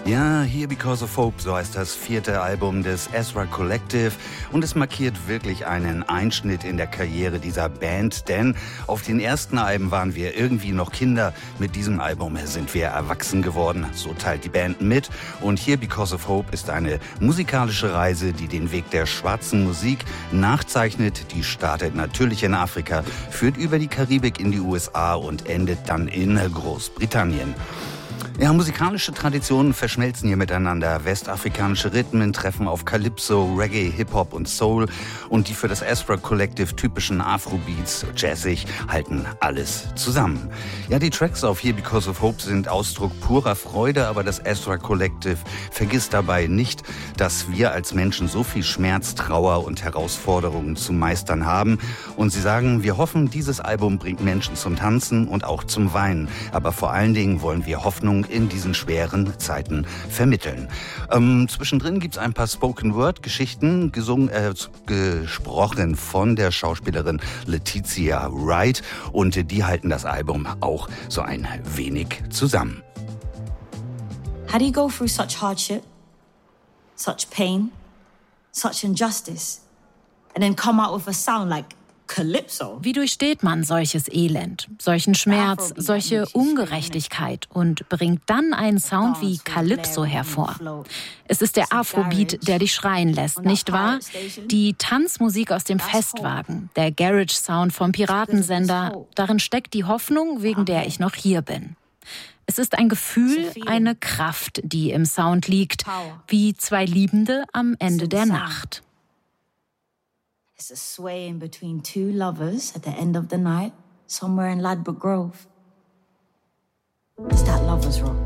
Ja, Here Because of Hope, so heißt das 4. Album des Ezra Collective und es markiert wirklich einen Einschnitt in der Karriere dieser Band, denn auf den ersten Alben waren wir irgendwie noch Kinder, mit diesem Album sind wir erwachsen geworden, so teilt die Band mit und Here Because of Hope ist eine musikalische Reise, die den Weg der schwarzen Musik nachzeichnet, die startet natürlich in Afrika, führt über die Karibik in die USA und endet dann in Großbritannien. Ja, musikalische Traditionen verschmelzen hier miteinander. Westafrikanische Rhythmen treffen auf Calypso, Reggae, Hip-Hop und Soul. Und die für das Ezra Collective typischen Afrobeats, jazzig, halten alles zusammen. Ja, die Tracks auf Here Because of Hope sind Ausdruck purer Freude, aber das Ezra Collective vergisst dabei nicht, dass wir als Menschen so viel Schmerz, Trauer und Herausforderungen zu meistern haben. Und sie sagen, wir hoffen, dieses Album bringt Menschen zum Tanzen und auch zum Weinen. Aber vor allen Dingen wollen wir Hoffnung in diesen schweren Zeiten vermitteln. Zwischendrin gibt's ein paar Spoken-Word-Geschichten, gesprochen von der Schauspielerin Letitia Wright und die halten das Album auch so ein wenig zusammen. How do you go through such hardship, such pain, such injustice, and then come out with a sound like Calypso? Wie durchsteht man solches Elend, solchen Schmerz, solche Ungerechtigkeit und bringt dann einen Sound wie Calypso hervor? Es ist der Afrobeat, der dich schreien lässt, nicht wahr? Die Tanzmusik aus dem Festwagen, der Garage-Sound vom Piratensender, darin steckt die Hoffnung, wegen der ich noch hier bin. Es ist ein Gefühl, eine Kraft, die im Sound liegt, wie zwei Liebende am Ende der Nacht. It's a swaying between two lovers at the end of the night, somewhere in Ladbroke Grove. It's that lover's rock.